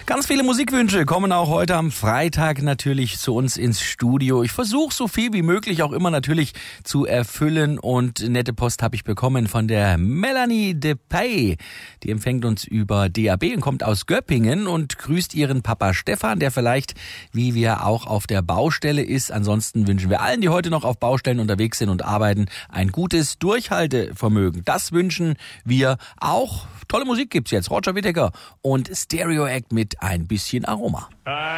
Ganz viele Musikwünsche kommen auch heute am Freitag natürlich zu uns ins Studio. Ich versuche so viel wie möglich auch immer natürlich zu erfüllen und nette Post habe ich bekommen von der Melanie Depay. Die empfängt uns über DAB und kommt aus Göppingen und grüßt ihren Papa Stefan, der vielleicht, wie wir auch auf der Baustelle ist. Ansonsten wünschen wir allen, die heute noch auf Baustellen unterwegs sind und arbeiten, ein gutes Durchhaltevermögen. Das wünschen wir auch. Tolle Musik gibt's jetzt. Roger Whittaker und Stereo Act mit ein bisschen Aroma.